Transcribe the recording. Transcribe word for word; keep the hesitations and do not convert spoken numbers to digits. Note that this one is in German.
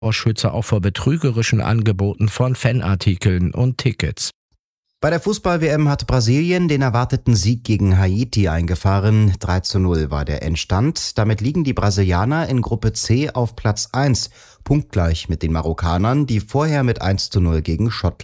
Torschütze auch vor betrügerischen Angeboten von Fanartikeln und Tickets. Bei der Fußball-W M hat Brasilien den erwarteten Sieg gegen Haiti eingefahren. drei zu null war der Endstand. Damit liegen die Brasilianer in Gruppe C auf Platz eins, punktgleich mit den Marokkanern, die vorher mit eins zu null gegen Schottland